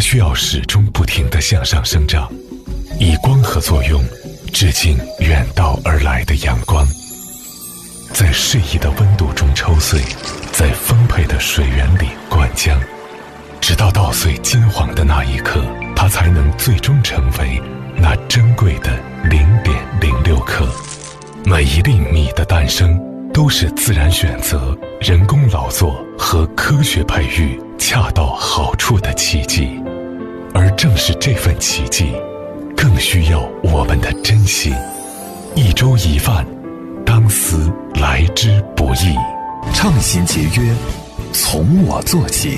需要始终不停地向上生长，以光合作用致敬远道而来的阳光，在适宜的温度中抽穗，在丰沛的水源里灌浆，直到稻穗金黄的那一刻，它才能最终成为那珍贵的0.06克。每一粒米的诞生都是自然选择、人工劳作和科学培育恰到好处的奇迹，而正是这份奇迹更需要我们的珍惜。一粥一饭，当思来之不易。 畅行节约，从我做起。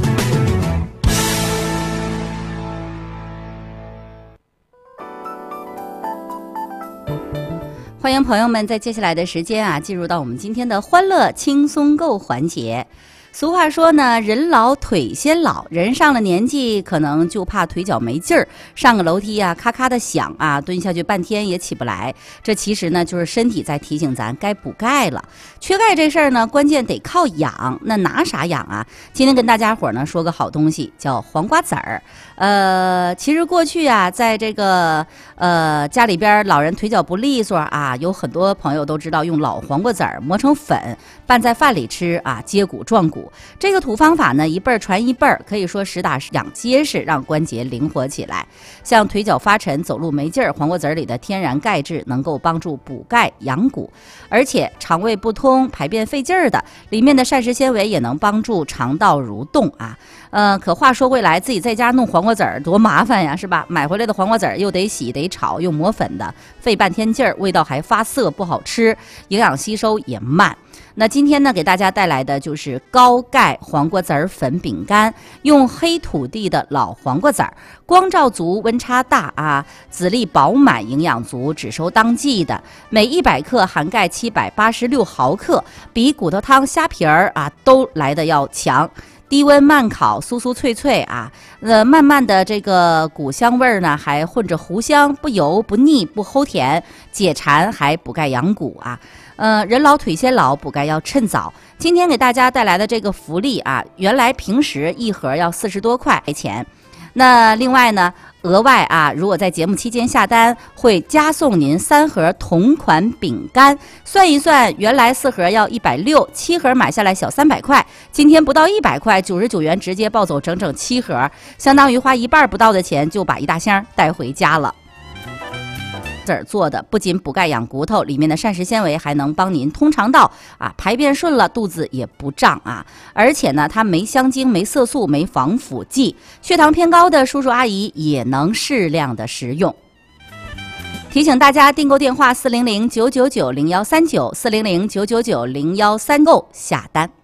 欢迎朋友们在接下来的时间进入到我们今天的欢乐轻松购环节。俗话说呢，人老腿先老，人上了年纪可能就怕腿脚没劲儿，上个楼梯咔咔的响蹲下去半天也起不来。这其实呢就是身体在提醒咱该补钙了。缺钙这事儿呢，关键得靠养。那拿啥养啊？今天跟大家伙呢说个好东西，叫黄瓜籽儿。其实过去在这个家里边老人腿脚不利索有很多朋友都知道用老黄瓜籽儿磨成粉拌在饭里吃接骨壮骨。这个土方法呢一辈儿传一辈儿，可以说实打实养结实，让关节灵活起来。像腿脚发沉、走路没劲儿，黄瓜籽儿里的天然钙质能够帮助补钙养骨，而且肠胃不通、排便费劲儿的，里面的膳食纤维也能帮助肠道蠕动可话说回来，自己在家弄黄瓜籽儿多麻烦呀，是吧？买回来的黄瓜籽儿又得洗、得炒、又磨粉的，费半天劲儿，味道还发涩，不好吃，营养吸收也慢。那今天呢，给大家带来的就是高钙黄瓜籽儿粉饼干，用黑土地的老黄瓜籽儿，光照足，温差大籽粒饱满，营养足，只收当季的。每100克含钙786毫克，比骨头汤、虾皮儿都来得要强。低温慢烤，酥酥脆脆慢慢的这个谷香味儿呢，还混着糊香，不油不腻不齁甜，解馋还补钙养骨人老腿先老，补钙要趁早。今天给大家带来的这个福利原来平时一盒要40多块钱。那另外呢，额外如果在节目期间下单，会加送您3盒同款饼干。算一算，原来4盒要160，7盒买下来小300块，今天不到100块，99元直接抱走整整7盒，相当于花1半不到的钱就把一大箱带回家了。籽儿做的不仅补钙养骨头，里面的膳食纤维还能帮您通肠道排便顺了，肚子也不胀而且呢，它没香精、没色素、没防腐剂，血糖偏高的叔叔阿姨也能适量的食用。提醒大家，订购电话400-999-0139，400-999-0139下单。